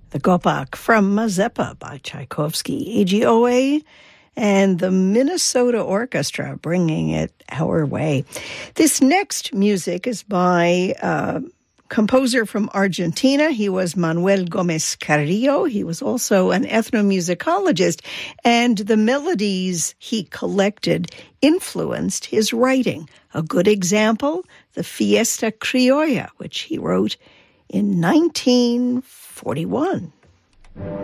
The Gopak from Mazeppa by Tchaikovsky, AGOA, and the Minnesota Orchestra bringing it our way. This next music is by a composer from Argentina. He was Manuel Gomez Carrillo. He was also an ethnomusicologist, and the melodies he collected influenced his writing. A good example, the Fiesta Criolla, which he wrote in 1941.